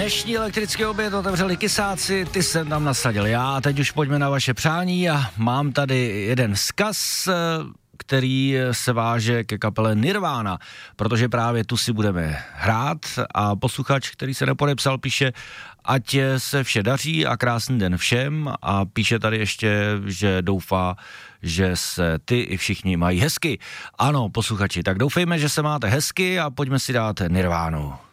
Dnešní elektrický oběd otevřeli Kysáci, ty jsem tam nasadil já a teď už pojďme na vaše přání a mám tady jeden vzkaz, který se váže ke kapele Nirvana, protože právě tu si budeme hrát a posluchač, který se nepodepsal, píše, ať se vše daří a krásný den všem a píše tady ještě, že doufá, že se ty i všichni mají hezky. Ano, posluchači, tak doufejme, že se máte hezky a pojďme si dát Nirvánu.